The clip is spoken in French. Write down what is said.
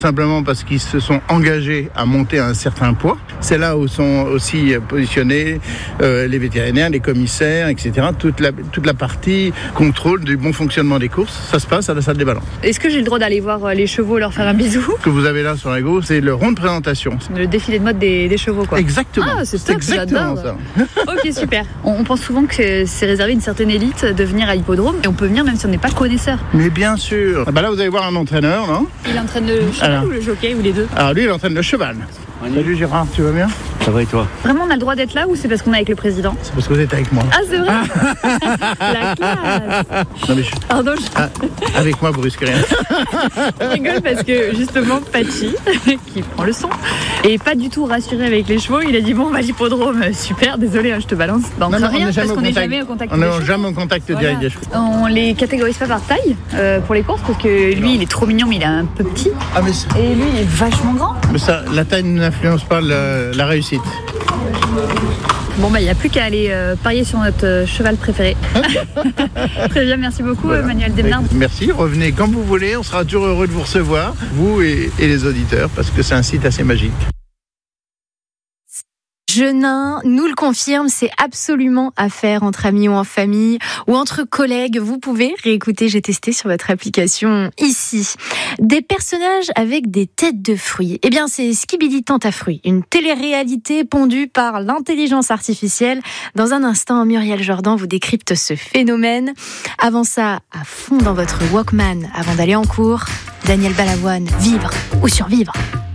simplement parce qu'ils se sont engagés à monter à un certain poids. C'est là où sont aussi positionnés les vétérinaires, les commissaires, etc. Toute la partie contrôle du bon fonctionnement des courses, ça se passe à la salle des ballons. Est-ce que j'ai le droit d'aller voir les chevaux, leur faire un bisou ? Ce que vous avez là sur la gauche, c'est le rond de présentation. Le défilé de mode des chevaux, quoi. Exactement. Ah, c'est top, exactement ça. Ok, super. On pense souvent que c'est réservé à une certaine élite de venir à l'hippodrome, et on peut venir même si on n'est pas connaisseur. Mais bien sûr. Là, vous allez voir un entraîneur, non ? Il entraîne le cheval ou le jockey, ou les deux ? Alors lui, il entraîne le cheval. Salut Gérard, tu vas bien ? Ça va et toi ? Vraiment, on a le droit d'être là ou c'est parce qu'on est avec le président ? C'est parce que vous êtes avec moi. Ah, c'est vrai. La classe. Non, mais Pardon, avec moi, vous risquez rien. je rigole parce que justement, Patchy, qui prend le son, est pas du tout rassuré avec les chevaux. Il a dit, bon, l'hippodrome, super, désolé, je te balance. Bah, on rien parce qu'on n'est jamais au contact des chevaux. On n'est jamais au contact direct des chevaux. On les catégorise pas par taille pour les courses parce que lui, il est trop mignon, mais il est un peu petit. Ah, mais et lui, il est vachement grand. Mais ça, la taille n'influence pas la réussite. Bon, il n'y a plus qu'à aller parier sur notre cheval préféré. Très bien, merci beaucoup, voilà. Manuel Demnard. Merci, revenez quand vous voulez, on sera toujours heureux de vous recevoir, vous et les auditeurs, parce que c'est un site assez magique. Genin nous le confirme, c'est absolument à faire entre amis ou en famille ou entre collègues. Vous pouvez réécouter, j'ai testé sur votre application ici. Des personnages avec des têtes de fruits. Eh bien, c'est Skibidi Tentafruit, une télé-réalité pondue par l'intelligence artificielle. Dans un instant, Muriel Jordan vous décrypte ce phénomène. Avant ça, à fond dans votre Walkman, avant d'aller en cours, Daniel Balavoine, vivre ou survivre.